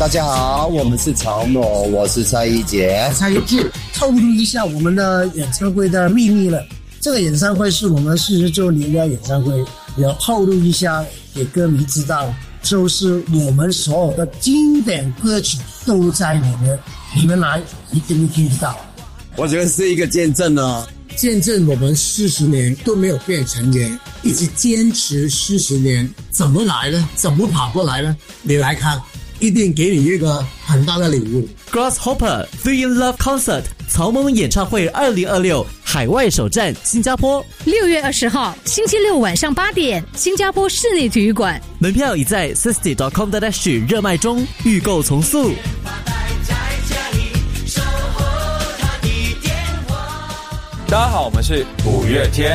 大家好，我们是曹诺，我是蔡一杰。 蔡一杰透露一下我们的演唱会的秘密了。这个演唱会是我们40周年的演唱会，要透露一下给歌迷知道，就是我们所有的经典歌曲都在里面，你们来一定会听得到。 我觉得是一个见证哦， 见证我们40年都没有变成人，一直坚持40年，怎么来呢？怎么跑过来呢？你来看，一定给你一个很大的礼物。 Grasshopper Three in Love Concert 曹萌演唱会2026海外首站新加坡 ，6月20号星期六晚上8点，新加坡室内体育馆， 门票已在 60.com.sg 热卖中，预购从速。 大家好，我们是五月天。